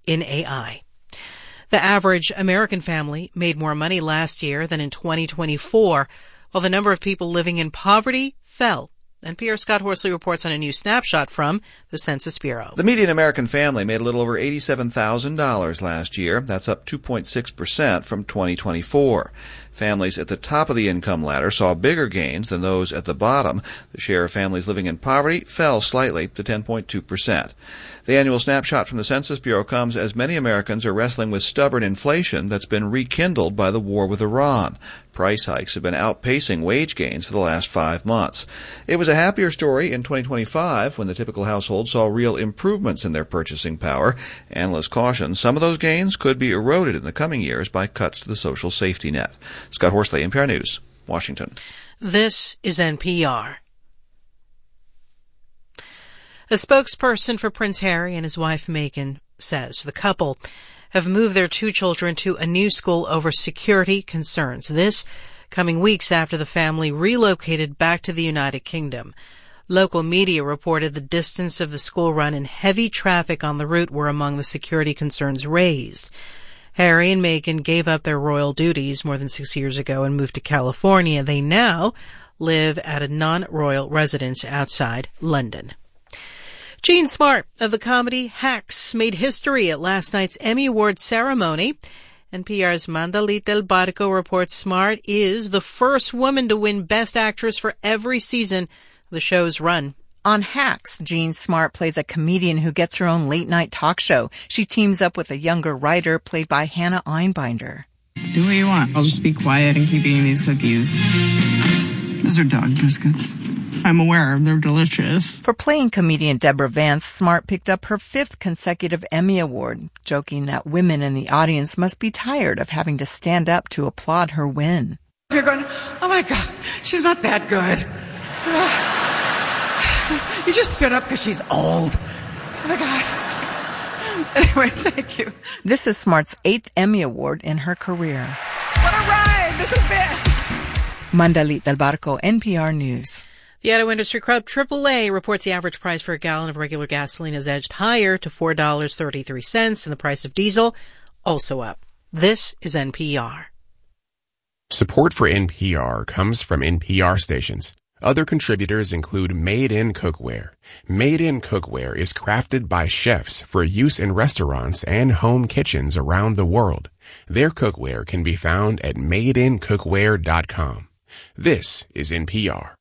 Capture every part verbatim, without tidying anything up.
in A I. The average American family made more money last year than in twenty twenty-four, while the number of people living in poverty fell. N P R's Scott Horsley reports on a new snapshot from the Census Bureau. The median American family made a little over eighty-seven thousand dollars last year. That's up two point six percent from twenty twenty-four. Families at the top of the income ladder saw bigger gains than those at the bottom. The share of families living in poverty fell slightly to ten point two percent. The annual snapshot from the Census Bureau comes as many Americans are wrestling with stubborn inflation that's been rekindled by the war with Iran. Price hikes have been outpacing wage gains for the last five months. It was a happier story in twenty twenty-five when the typical household saw real improvements in their purchasing power. Analysts caution some of those gains could be eroded in the coming years by cuts to the social safety net. Scott Horsley, N P R News, Washington. This is N P R. A spokesperson for Prince Harry and his wife Meghan says the couple have moved their two children to a new school over security concerns. This coming weeks after the family relocated back to the United Kingdom. Local media reported the distance of the school run and heavy traffic on the route were among the security concerns raised. Harry and Meghan gave up their royal duties more than six years ago and moved to California. They now live at a non-royal residence outside London. Jean Smart of the comedy Hacks made history at last night's Emmy Awards ceremony. N P R's Mandalit Del Barco reports Smart is the first woman to win Best Actress for every season of the show's run. On Hacks, Jean Smart plays a comedian who gets her own late-night talk show. She teams up with a younger writer played by Hannah Einbinder. Do what you want. I'll just be quiet and keep eating these cookies. Those are dog biscuits. I'm aware they're delicious. For playing comedian Deborah Vance, Smart picked up her fifth consecutive Emmy Award, joking that women in the audience must be tired of having to stand up to applaud her win. You're going, oh my God, she's not that good. You just stood up because she's old. Oh my gosh. Anyway, thank you. This is Smart's eighth Emmy Award in her career. What a ride! This has been. Mandalit Del Barco, N P R News. The Auto Industry Club triple A reports the average price for a gallon of regular gasoline has edged higher to four dollars and thirty-three cents, and the price of diesel also up. This is N P R. Support for N P R comes from N P R stations. Other contributors include Made In Cookware. Made In Cookware is crafted by chefs for use in restaurants and home kitchens around the world. Their cookware can be found at made in cookware dot com. This is N P R.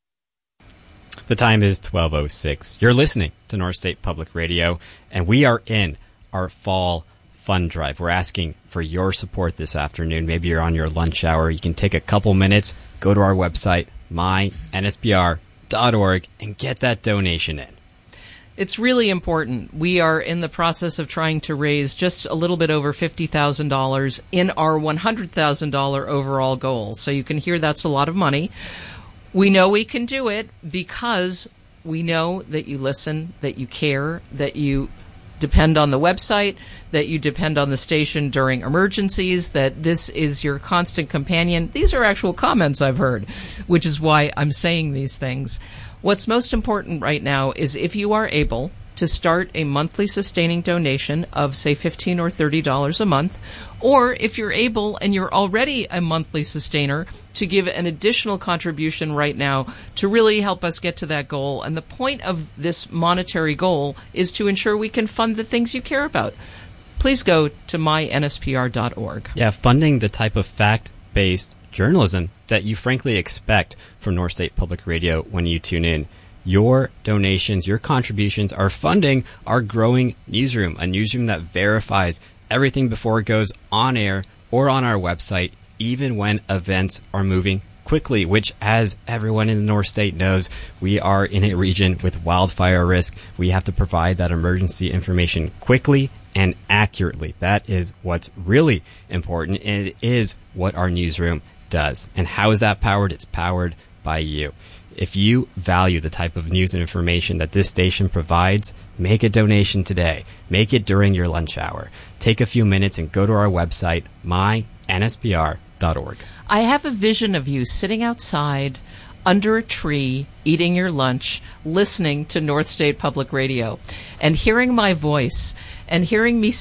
The time is twelve oh six. You're listening to North State Public Radio, and we are in our fall fund drive. We're asking for your support this afternoon. Maybe you're on your lunch hour. You can take a couple minutes, go to our website, my N S P R dot org, and get that donation in. It's really important. We are in the process of trying to raise just a little bit over fifty thousand dollars in our one hundred thousand dollars overall goal. So you can hear that's a lot of money. We know we can do it because we know that you listen, that you care, that you depend on the website, that you depend on the station during emergencies, that this is your constant companion. These are actual comments I've heard, which is why I'm saying these things. What's most important right now is if you are able to start a monthly sustaining donation of, say, fifteen dollars or thirty dollars a month, or if you're able and you're already a monthly sustainer, to give an additional contribution right now to really help us get to that goal. And the point of this monetary goal is to ensure we can fund the things you care about. Please go to my N S P R dot org. Yeah, funding the type of fact-based journalism that you frankly expect from North State Public Radio when you tune in. Your donations, your contributions are funding our growing newsroom, a newsroom that verifies everything before it goes on air or on our website, even when events are moving quickly, which, as everyone in the North State knows, we are in a region with wildfire risk. We have to provide that emergency information quickly and accurately. That is what's really important, and it is what our newsroom does. And how is that powered? It's powered by you. If you value the type of news and information that this station provides, make a donation today. Make it during your lunch hour. Take a few minutes and go to our website, my N S P R dot org. I have a vision of you sitting outside under a tree, eating your lunch, listening to North State Public Radio, and hearing my voice, and hearing me